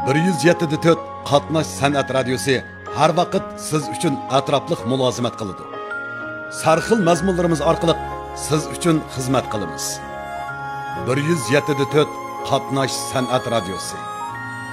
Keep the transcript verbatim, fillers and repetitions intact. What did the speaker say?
bir yuz yetti nuqta to'rt Qatnash san'at radiosi har vaqt siz uchun atrofliq mulozimat qiladi. Sarxil mazmunlarimiz orqali siz uchun xizmat qilamiz. bir yuz yetti nuqta to'rt Qatnash san'at radiosi.